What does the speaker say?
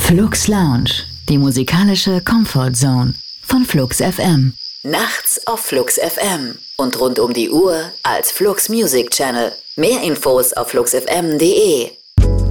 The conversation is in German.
Flux Lounge, die musikalische Comfort Zone von Flux FM. Nachts auf Flux FM und rund um die Uhr als Flux Music Channel. Mehr Infos auf fluxfm.de.